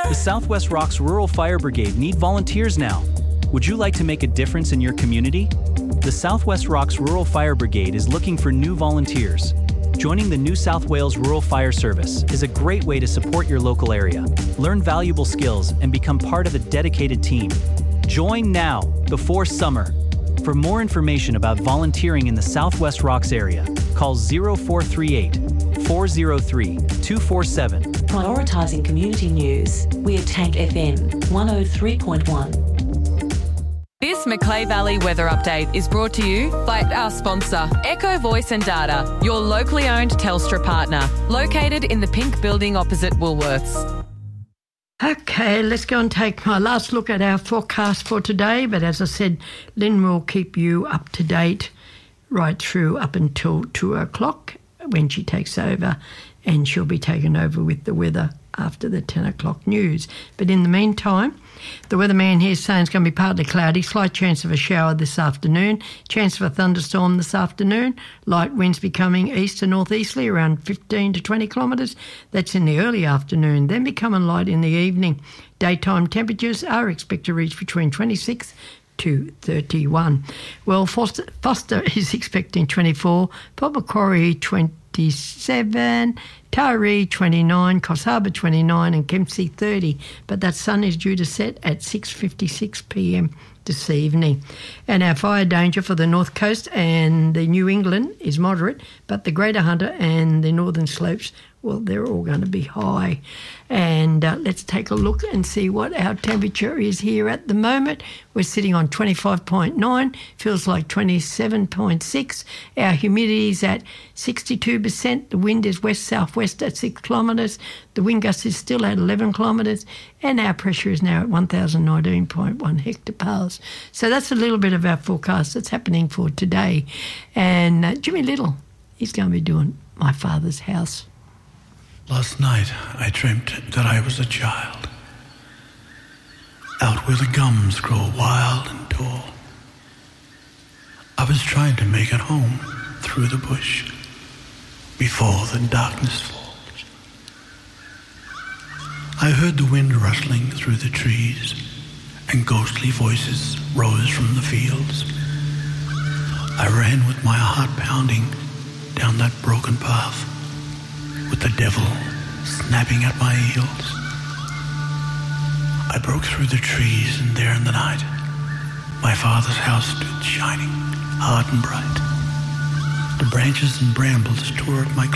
The Southwest Rocks Rural Fire Brigade need volunteers now. Would you like to make a difference in your community? The Southwest Rocks Rural Fire Brigade is looking for new volunteers. Joining the New South Wales Rural Fire Service is a great way to support your local area, learn valuable skills, and become part of a dedicated team. Join now, before summer. For more information about volunteering in the Southwest Rocks area, call 0438 403 247. Prioritising community news, we're Tank FM 103.1. This Macleay Valley weather update is brought to you by our sponsor, Echo Voice and Data, your locally owned Telstra partner, located in the pink building opposite Woolworths. Okay, let's go and take my last look at our forecast for today. But as I said, Lynn will keep you up to date right through up until 2 o'clock when she takes over, and she'll be taken over with the weather after the 10 o'clock news. But in the meantime, the weatherman here is saying it's going to be partly cloudy, slight chance of a shower this afternoon, chance of a thunderstorm this afternoon, light winds becoming east to northeasterly around 15 to 20 kilometres. That's in the early afternoon, then becoming light in the evening. Daytime temperatures are expected to reach between 26 to 31. Well, Foster is expecting 24, Port Macquarie 27, Taree 29, Coffs Harbour 29 and Kempsey 30. But that sun is due to set at 6:56 p.m. this evening. And our fire danger for the North Coast and the New England is moderate, but the Greater Hunter and the Northern Slopes, well, they're all going to be high. And let's take a look and see what our temperature is here at the moment. We're sitting on 25.9, feels like 27.6. Our humidity is at 62%. The wind is west-southwest at 6 kilometres. The wind gust is still at 11 kilometres. And our pressure is now at 1,019.1 hectopascals. So that's a little bit of our forecast that's happening for today. And Jimmy Little, he's going to be doing My Father's House. Last night I dreamt that I was a child, out where the gums grow wild and tall. I was trying to make it home through the bush before the darkness falls. I heard the wind rustling through the trees and ghostly voices rose from the fields. I ran with my heart pounding down that broken path, with the devil snapping at my heels. I broke through the trees, and there in the night, my father's house stood shining hard and bright. The branches and brambles tore at my